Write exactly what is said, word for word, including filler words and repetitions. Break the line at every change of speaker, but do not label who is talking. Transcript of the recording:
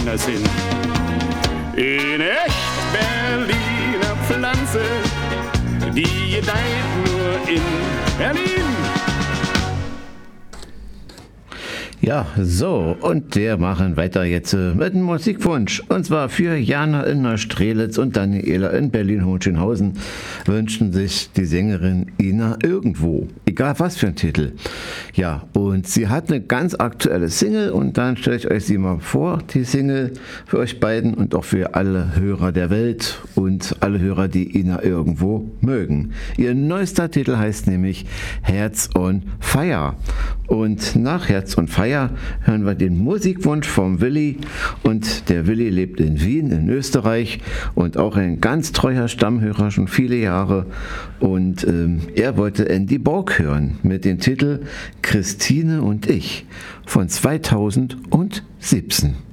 sind. In echt Berliner Pflanze, die gedeiht nur in Berlin.
Ja, so, und wir machen weiter jetzt äh, mit einem Musikwunsch. Und zwar für Jana in Neustrelitz und Daniela in Berlin-Hohenschönhausen wünschen sich die Sängerin Ina Irgendwo. Egal was für ein Titel. Ja, und sie hat eine ganz aktuelle Single und dann stelle ich euch sie mal vor, die Single für euch beiden und auch für alle Hörer der Welt und alle Hörer, die Ina Irgendwo mögen. Ihr neuester Titel heißt nämlich Herz on Fire. Und nach Herz on Fire hören wir den Musikwunsch vom Willi und der Willi lebt in Wien in Österreich und auch ein ganz treuer Stammhörer schon viele Jahre und ähm, er wollte Andy Borg hören mit dem Titel Christine und ich von zweitausendsiebzehn.